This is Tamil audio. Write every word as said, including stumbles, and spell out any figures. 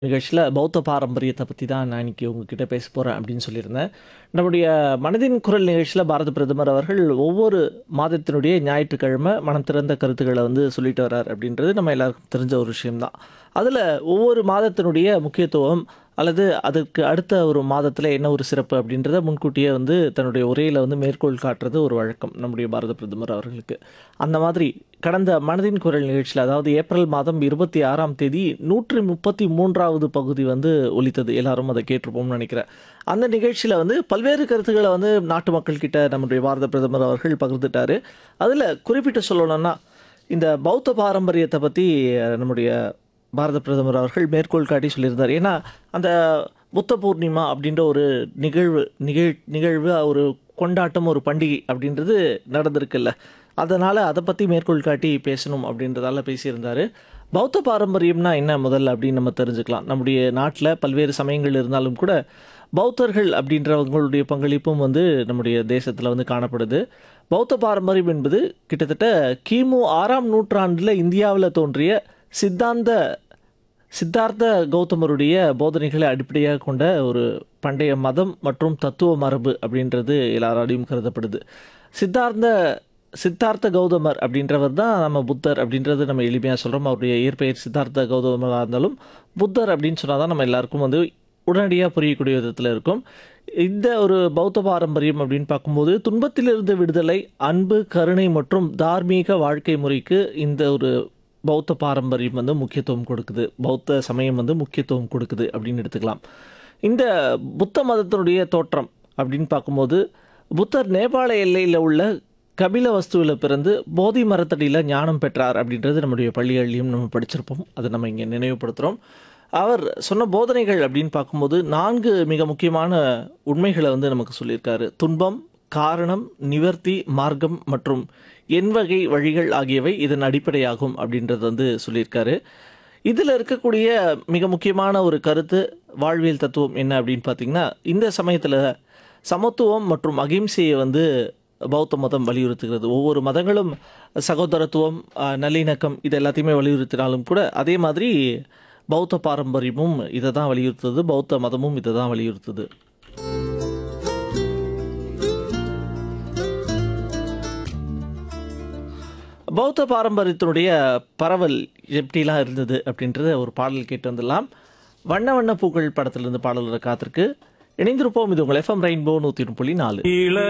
நிகழ்ச்சியில பௌத்த பாரம்பரியத்த பத்தி தான் நான் இன்னைக்கு உங்ககிட்ட பேச போறேன் அப்படின்னு சொல்லியிருந்தேன். நம்முடைய மனதின் குரல் நிகழ்ச்சியில பாரத பிரதமர் அவர்கள் ஒவ்வொரு மாதத்தினுடைய ஞாயிற்றுக்கிழமை மனம் திறந்த கருத்துக்களை வந்து சொல்லிட்டு வர்றார் அப்படின்றது நம்ம எல்லாருக்கும் தெரிஞ்ச ஒரு விஷயம் தான். அதுல ஒவ்வொரு மாதத்தினுடைய முக்கியத்துவம் அல்லது அதற்கு அடுத்த ஒரு மாதத்துல என்ன ஒரு சிறப்பு அப்படின்றத முன்கூட்டியே வந்து தன்னுடைய உரையில வந்து மேற்கோள் காட்டுறது ஒரு வழக்கம் நம்முடைய பாரத பிரதமர் அவர்களுக்கு. அந்த மாதிரி கடந்த மனதின் குரல் நிகழ்ச்சியில் அதாவது ஏப்ரல் மாதம் இருபத்தி ஆறாம் தேதி நூற்றி முப்பத்தி மூன்றாவது பகுதி வந்து ஒலித்தது. எல்லாரும் அதை கேட்டிருப்போம்னு நினைக்கிறேன். அந்த நிகழ்ச்சியில் வந்து பல்வேறு கருத்துக்களை வந்து நாட்டு மக்கள் கிட்ட நம்முடைய பாரத பிரதமர் அவர்கள் பகிர்ந்துட்டாரு. அதில் குறிப்பிட்டு சொல்லணும்னா இந்த பௌத்த பாரம்பரியத்தை பற்றி நம்முடைய பாரத பிரதமர் அவர்கள் மேற்கோள் காட்டி சொல்லியிருந்தார். ஏன்னா அந்த புத்த பூர்ணிமா அப்படின்ற ஒரு நிகழ்வு நிகழ் நிகழ்வு ஒரு கொண்டாட்டம் ஒரு பண்டிகை அப்படின்றது நடந்திருக்குல்ல, அதனால் அதை பற்றி மேற்கோள் காட்டி பேசணும் அப்படின்றதால பேசியிருந்தார். பௌத்த பாரம்பரியம்னா என்ன முதல்ல அப்படின்னு நம்ம தெரிஞ்சுக்கலாம். நம்முடைய நாட்டில் பல்வேறு சமயங்கள் இருந்தாலும் கூட பௌத்தர்கள் அப்படின்றவங்களுடைய பங்களிப்பும் வந்து நம்முடைய தேசத்தில் வந்து காணப்படுது. பௌத்த பாரம்பரியம் என்பது கிட்டத்தட்ட கிமு ஆறாம் நூற்றாண்டில் இந்தியாவில் தோன்றிய சித்தாந்த சித்தார்த்த கௌதமருடைய போதனைகளை அடிப்படையாக கொண்ட ஒரு பண்டைய மதம் மற்றும் தத்துவ மரபு அப்படின்றது எல்லாராலையும் கருதப்படுது. சித்தார்த்த சித்தார்த்த கௌதமர் அப்படின்றவர் தான் நம்ம புத்தர் அப்படின்றது நம்ம எளிமையாக சொல்கிறோம். அவருடைய இயற்பெயர் சித்தார்த்த கௌதமராக இருந்தாலும் புத்தர் அப்படின்னு சொன்னால் தான் நம்ம எல்லாருக்கும் வந்து உடனடியாக புரியக்கூடிய விதத்தில் இருக்கும். இந்த ஒரு பௌத்த பாரம்பரியம் அப்படின்னு பார்க்கும்போது துன்பத்திலிருந்து விடுதலை, அன்பு, கருணை மற்றும் தார்மீக வாழ்க்கை முறைக்கு இந்த ஒரு பௌத்த பாரம்பரியம் வந்து முக்கியத்துவம் கொடுக்குது, பௌத்த சமயம் வந்து முக்கியத்துவம் கொடுக்குது அப்படின்னு எடுத்துக்கலாம். இந்த புத்த மதத்தினுடைய தோற்றம் அப்படின்னு பார்க்கும்போது புத்தர் நேபாள எல்லையில் உள்ள கபிலவஸ்துவில் பிறந்து போதி மரத்தடியில் ஞானம் பெற்றார் அப்படின்றது நம்முடைய பள்ளிகள்லையும் நம்ம படிச்சிருப்போம். அதை நம்ம இங்கே நினைவுபடுத்துகிறோம். அவர் சொன்ன போதனைகள் அப்படின்னு பார்க்கும்போது நான்கு மிக முக்கியமான உண்மைகளை வந்து நமக்கு சொல்லியிருக்காரு. துன்பம், காரணம், நிவர்த்தி, மார்க்கம் மற்றும் எண்வகை வழிகள் ஆகியவை இதன் அடிப்படையாகும் அப்படின்றது வந்து சொல்லியிருக்காரு. இதில் இருக்கக்கூடிய மிக முக்கியமான ஒரு கருத்து வாழ்வியல் தத்துவம் என்ன அப்படின்னு பார்த்தீங்கன்னா, இந்த சமயத்தில் சமத்துவம் மற்றும் அகிம்சையை வந்து பௌத்த மதம் வலியுறுத்துகிறது. ஒவ்வொரு மதங்களும் சகோதரத்துவம், நல்லிணக்கம் இது எல்லாத்தையுமே வலியுறுத்தினாலும் கூட அதே மாதிரி பௌத்த பாரம்பரியமும் இதை தான் வலியுறுத்துது, பௌத்த மதமும் இதை தான் வலியுறுத்துது. பௌத்த பாரம்பரியத்தினுடைய பரவல் எப்படிலாம் இருந்தது அப்படின்றத ஒரு பாடல் கேட்டு வந்துடலாம். வண்ண வண்ண பூக்கள் படத்திலிருந்து பாடல்களை காத்திருக்கு. இணைந்திருப்போம். இது உங்கள் எஃப்எம் ரெயின்போ நூற்றி ஒன்று புள்ளி நாலு.